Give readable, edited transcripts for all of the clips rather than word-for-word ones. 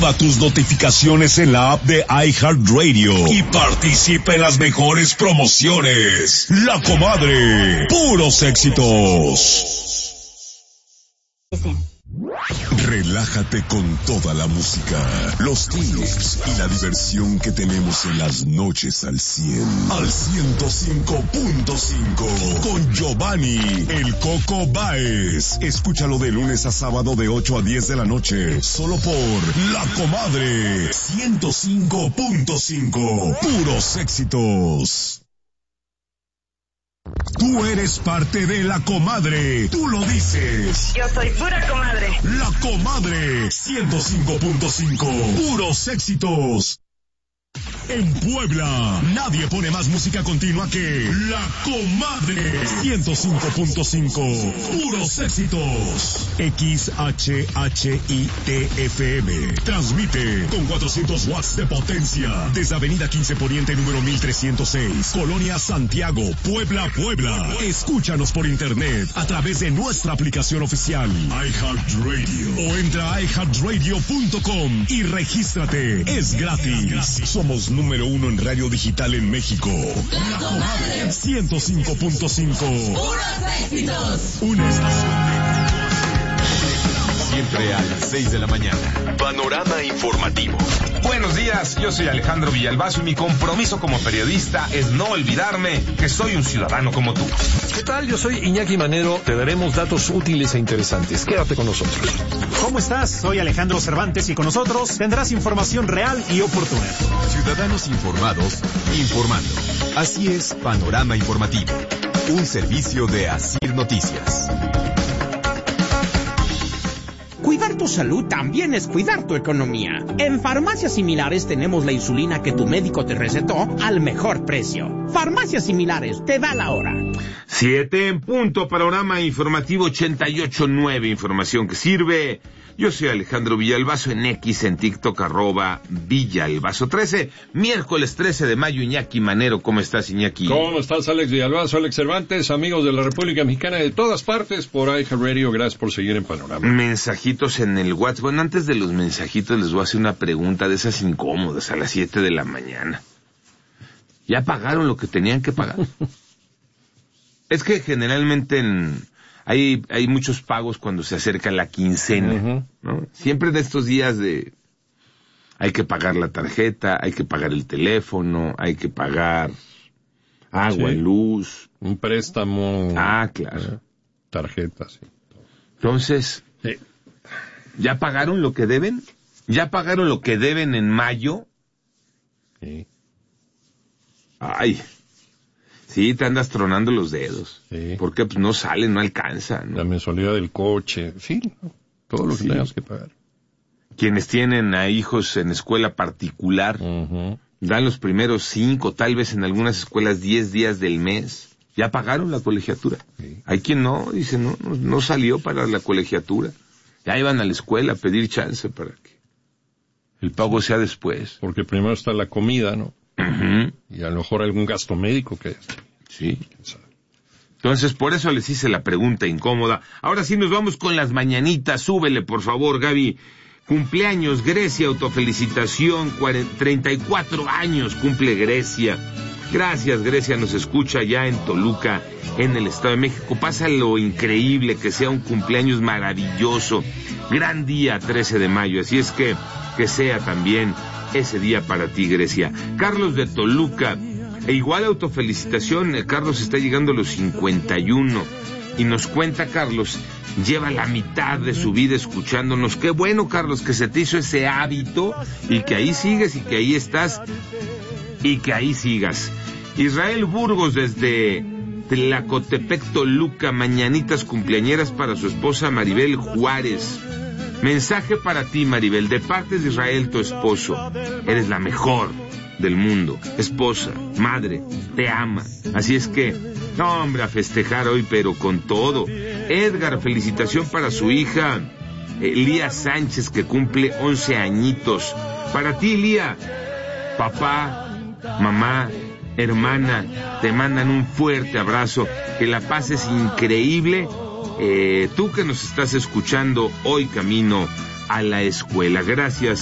Activa tus notificaciones en la app de iHeartRadio y participa en las mejores promociones. La Comadre, puros éxitos. Relájate con toda la música, los tips y la diversión que tenemos en las noches al 100. Al 105.5 con Giovanni El Coco Báez. Escúchalo de lunes a sábado de 8 a 10 de la noche, solo por La Comadre 105.5. Puros éxitos. Tú eres parte de La Comadre. Tú lo dices. Yo soy pura comadre. La Comadre 105.5. Puros éxitos. En Puebla, nadie pone más música continua que La Comadre 105.5. Puros éxitos. XHHITFM. Transmite con 400 watts de potencia desde Avenida 15 Poniente número 1306, Colonia Santiago, Puebla, Puebla. Escúchanos por internet a través de nuestra aplicación oficial iHeartRadio o entra a iHeartRadio.com y regístrate. Es gratis. Somos número 1 en radio digital en México. La Comadre 105.5. ¡Puros éxitos! Una estación siempre a las 6 de la mañana. Panorama informativo. Buenos días, yo soy Alejandro Villalbazo y mi compromiso como periodista es no olvidarme que soy un ciudadano como tú. ¿Qué tal? Yo soy Iñaki Manero. Te daremos datos útiles e interesantes. Quédate con nosotros. ¿Cómo estás? Soy Alejandro Cervantes y con nosotros tendrás información real y oportuna. Ciudadanos informados, informando. Así es, Panorama Informativo. Un servicio de Asir Noticias. Cuidar tu salud también es cuidar tu economía. En Farmacias Similares tenemos la insulina que tu médico te recetó al mejor precio. Farmacias Similares, te da la hora. 7 en punto, Panorama Informativo 88.9, información que sirve. Yo soy Alejandro Villalbazo en X, en TikTok, @Villalbazo13. Miércoles 13 de mayo, Iñaki Manero. ¿Cómo estás, Iñaki? ¿Cómo estás, Alex Villalbazo, Alex Cervantes, amigos de la República Mexicana de todas partes por iHeartRadio? Gracias por seguir en Panorama. Mensajitos en el WhatsApp. Bueno, antes de los mensajitos les voy a hacer una pregunta de esas incómodas a las 7 de la mañana. ¿Ya pagaron lo que tenían que pagar? Es que generalmente hay muchos pagos cuando se acerca la quincena, ¿no? Siempre de estos días hay que pagar la tarjeta, hay que pagar el teléfono, hay que pagar agua, luz. Un préstamo. Ah, claro. Tarjetas. Entonces, ¿ya pagaron lo que deben? ¿Ya pagaron lo que deben en mayo? Sí. Ay, sí, te andas tronando los dedos. Sí. Porque pues no sale, no alcanza, ¿no? La mensualidad del coche, sí, todo lo que tengas que pagar. Quienes tienen a hijos en escuela particular, dan los primeros 5, tal vez en algunas escuelas 10 días del mes. ¿Ya pagaron la colegiatura? Sí. Hay quien no, dice, no salió para la colegiatura. Ya iban a la escuela a pedir chance para que el pago sea después. Porque primero está la comida, ¿no? Uh-huh. Y a lo mejor algún gasto médico que... Sí. Entonces, por eso les hice la pregunta incómoda. Ahora sí nos vamos con las mañanitas. Súbele, por favor, Gaby. Cumpleaños, Grecia, autofelicitación. 34 años cumple Grecia. Gracias, Grecia, nos escucha ya en Toluca, en el Estado de México. Pasa lo increíble, que sea un cumpleaños maravilloso. Gran día, 13 de mayo. Así es que sea también ese día para ti, Grecia. Carlos de Toluca, e igual autofelicitación, Carlos está llegando a los 51, y nos cuenta, Carlos, lleva la mitad de su vida escuchándonos. Qué bueno, Carlos, que se te hizo ese hábito, y que ahí sigues, y que ahí estás, y que ahí sigas. Israel Burgos desde Tlacotepec, Toluca, mañanitas cumpleañeras para su esposa Maribel Juárez. Mensaje para ti, Maribel, de parte de Israel, tu esposo. Eres la mejor del mundo, esposa, madre, te ama. Así es que, no, hombre, a festejar hoy, pero con todo. Edgar, felicitación para su hija, Lía Sánchez, que cumple 11 añitos. Para ti, Lía, papá, mamá, hermana, te mandan un fuerte abrazo, que la pases increíble. Tú que nos estás escuchando hoy camino a la escuela. Gracias,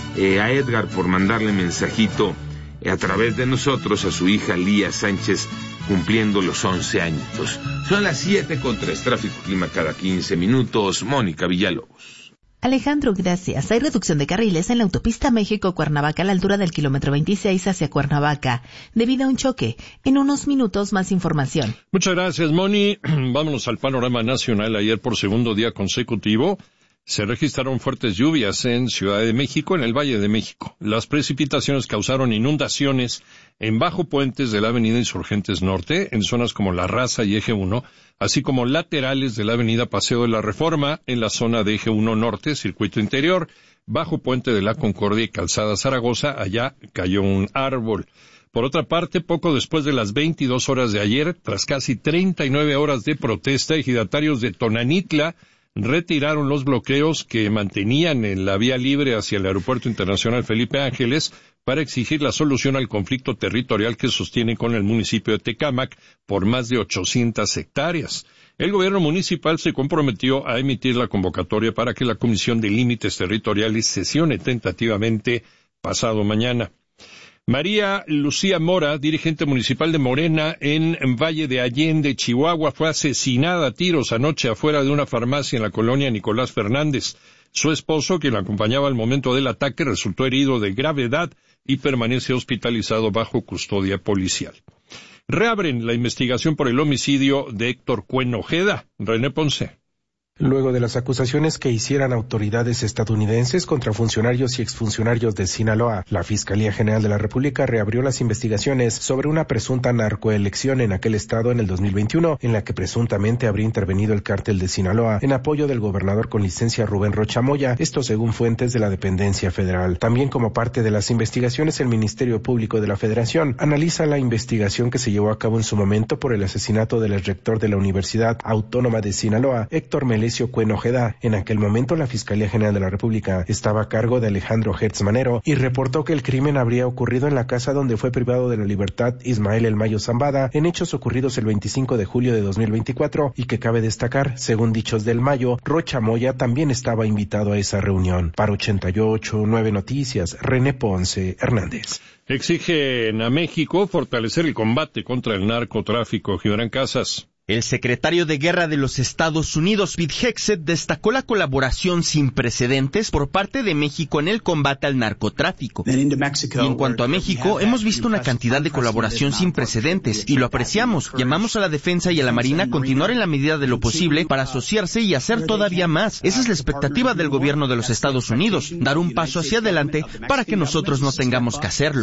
a Edgar por mandarle mensajito a través de nosotros a su hija Lía Sánchez, cumpliendo los 11 añitos. Son las 7:03, tráfico clima cada 15 minutos. Mónica Villalobos. Alejandro, gracias. Hay reducción de carriles en la autopista México-Cuernavaca a la altura del kilómetro 26 hacia Cuernavaca, debido a un choque. En unos minutos más información. Muchas gracias, Moni. Vámonos al panorama nacional. Ayer, por segundo día consecutivo, se registraron fuertes lluvias en Ciudad de México, en el Valle de México. Las precipitaciones causaron inundaciones en bajo puentes de la avenida Insurgentes Norte, en zonas como La Raza y Eje 1, así como laterales de la avenida Paseo de la Reforma, en la zona de Eje 1 Norte, circuito interior, bajo puente de la Concordia y Calzada Zaragoza. Allá cayó un árbol. Por otra parte, poco después de las 22 horas de ayer, tras casi 39 horas de protesta, ejidatarios de Tonanitla retiraron los bloqueos que mantenían en la vía libre hacia el Aeropuerto Internacional Felipe Ángeles para exigir la solución al conflicto territorial que sostiene con el municipio de Tecámac por más de 800 hectáreas. El gobierno municipal se comprometió a emitir la convocatoria para que la Comisión de Límites Territoriales sesione tentativamente pasado mañana. María Lucía Mora, dirigente municipal de Morena en Valle de Allende, Chihuahua, fue asesinada a tiros anoche afuera de una farmacia en la colonia Nicolás Fernández. Su esposo, quien la acompañaba al momento del ataque, resultó herido de gravedad y permanece hospitalizado bajo custodia policial. Reabren la investigación por el homicidio de Héctor Cuen Ojeda. René Ponce. Luego de las acusaciones que hicieran autoridades estadounidenses contra funcionarios y exfuncionarios de Sinaloa, la Fiscalía General de la República reabrió las investigaciones sobre una presunta narcoelección en aquel estado en el 2021, en la que presuntamente habría intervenido el cártel de Sinaloa en apoyo del gobernador con licencia Rubén Rocha Moya, esto según fuentes de la dependencia federal. También como parte de las investigaciones, el Ministerio Público de la Federación analiza la investigación que se llevó a cabo en su momento por el asesinato del exrector de la Universidad Autónoma de Sinaloa, Héctor Melesio Cuen Ojeda. En aquel momento, la Fiscalía General de la República estaba a cargo de Alejandro Hertz Manero y reportó que el crimen habría ocurrido en la casa donde fue privado de la libertad Ismael El Mayo Zambada, en hechos ocurridos el 25 de julio de 2024, y que cabe destacar, según dichos del Mayo, Rocha Moya también estaba invitado a esa reunión. Para 88.9 Noticias, René Ponce Hernández. Exigen a México fortalecer el combate contra el narcotráfico. Gibran Casas. El secretario de Guerra de los Estados Unidos, Pete Hegseth, destacó la colaboración sin precedentes por parte de México en el combate al narcotráfico. Y en cuanto a México, hemos visto una cantidad de colaboración sin precedentes y lo apreciamos. Llamamos a la defensa y a la Marina a continuar en la medida de lo posible para asociarse y hacer todavía más. Esa es la expectativa del gobierno de los Estados Unidos, dar un paso hacia adelante para que nosotros no tengamos que hacerlo.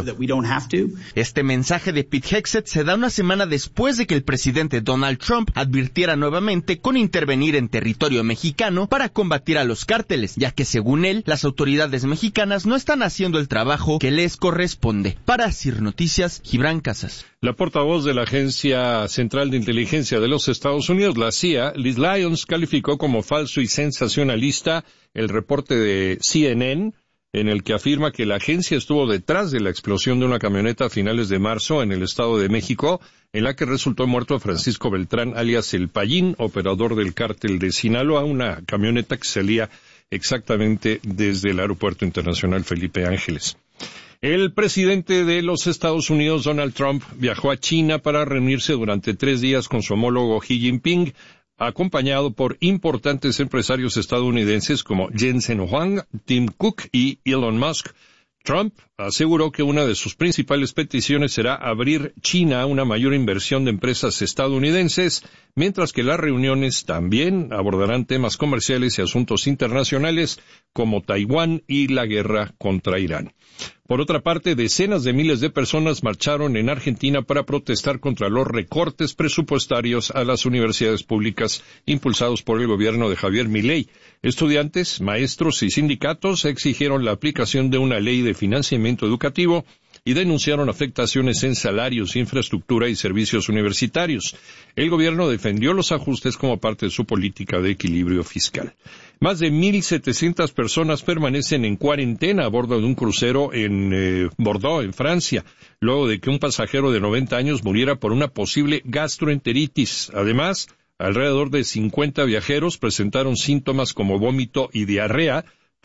Este mensaje de Pete Hegseth se da una semana después de que el presidente Donald Trump advirtiera nuevamente con intervenir en territorio mexicano para combatir a los cárteles, ya que según él, las autoridades mexicanas no están haciendo el trabajo que les corresponde. Para CIR Noticias, Gibran Casas. La portavoz de la Agencia Central de Inteligencia de los Estados Unidos, la CIA, Liz Lyons, calificó como falso y sensacionalista el reporte de CNN, en el que afirma que la agencia estuvo detrás de la explosión de una camioneta a finales de marzo en el Estado de México, en la que resultó muerto Francisco Beltrán, alias El Payín, operador del cártel de Sinaloa, una camioneta que salía exactamente desde el Aeropuerto Internacional Felipe Ángeles. El presidente de los Estados Unidos, Donald Trump, viajó a China para reunirse durante 3 días con su homólogo Xi Jinping, acompañado por importantes empresarios estadounidenses como Jensen Huang, Tim Cook y Elon Musk. Trump aseguró que una de sus principales peticiones será abrir China a una mayor inversión de empresas estadounidenses, mientras que las reuniones también abordarán temas comerciales y asuntos internacionales como Taiwán y la guerra contra Irán. Por otra parte, decenas de miles de personas marcharon en Argentina para protestar contra los recortes presupuestarios a las universidades públicas impulsados por el gobierno de Javier Milei. Estudiantes, maestros y sindicatos exigieron la aplicación de una ley de financiamiento educativo y denunciaron afectaciones en salarios, infraestructura y servicios universitarios. El gobierno defendió los ajustes como parte de su política de equilibrio fiscal. Más de 1,700 personas permanecen en cuarentena a bordo de un crucero en Bordeaux, en Francia, luego de que un pasajero de 90 años muriera por una posible gastroenteritis. Además, alrededor de 50 viajeros presentaron síntomas como vómito y diarrea,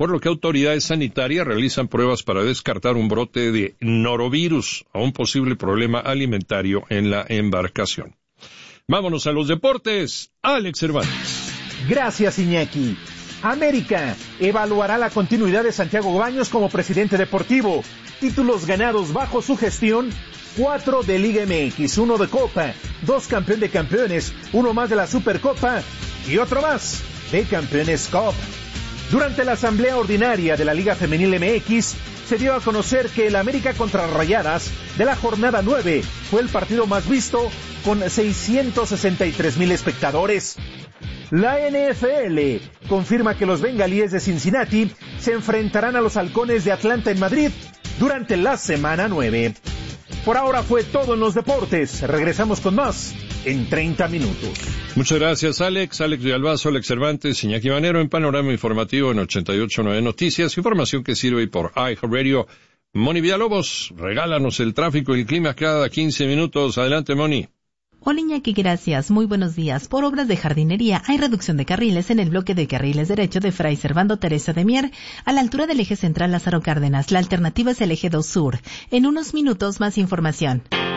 por lo que autoridades sanitarias realizan pruebas para descartar un brote de norovirus o un posible problema alimentario en la embarcación. Vámonos a los deportes. Alex Cervantes. Gracias, Iñaki. América evaluará la continuidad de Santiago Baños como presidente deportivo. Títulos ganados bajo su gestión: 4 de Liga MX, 1 de Copa, 2 campeón de campeones, 1 más de la Supercopa y otro más de Campeones Cup. Durante la asamblea ordinaria de la Liga Femenil MX, se dio a conocer que el América contra Rayadas de la jornada 9 fue el partido más visto, con 663,000 espectadores. La NFL confirma que los bengalíes de Cincinnati se enfrentarán a los halcones de Atlanta en Madrid durante la semana 9. Por ahora fue todo en los deportes. Regresamos con más en 30 minutos. Muchas gracias, Alex. Alex Villalbazo, Alex Cervantes, Iñaki Manero en Panorama Informativo en 88.9 Noticias. Información que sirve por iHeartRadio. Moni Villalobos, regálanos el tráfico y el clima cada 15 minutos. Adelante, Moni. Hola Iñaki, gracias. Muy buenos días. Por obras de jardinería hay reducción de carriles en el bloque de carriles derecho de Fray Servando Teresa de Mier a la altura del eje central Lázaro Cárdenas. La alternativa es el eje 2 sur. En unos minutos más información.